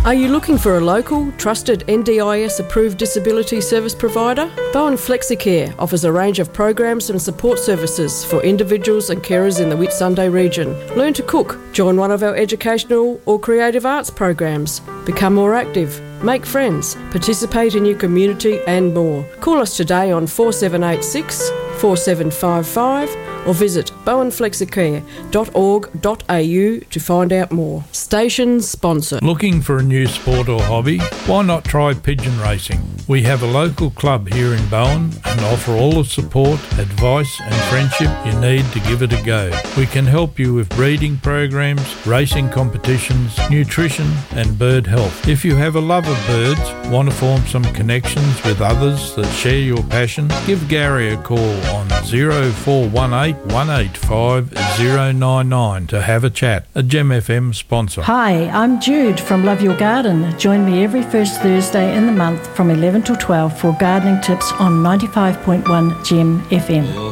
Are you looking for a local, trusted NDIS-approved disability service provider? Bowen Flexicare offers a range of programs and support services for individuals and carers in the Whitsunday region. Learn to cook, join one of our educational or creative arts programs, become more active, make friends, participate in your community and more. Call us today on 4786 4755 or visit bowenflexicare.org.au to find out more. Station sponsor. Looking for a new sport or hobby? Why not try pigeon racing? We have a local club here in Bowen and offer all the support, advice and friendship you need to give it a go. We can help you with breeding programs, racing competitions, nutrition and bird health. If you have a love of birds, want to form some connections with others that share your passion, give Gary a call on 0418 185 099 to have a chat. A Gem FM sponsor. Hi, I'm Jude from Love Your Garden. Join me every first Thursday in the month from 11 till 12 for gardening tips on 95.1 Gem FM.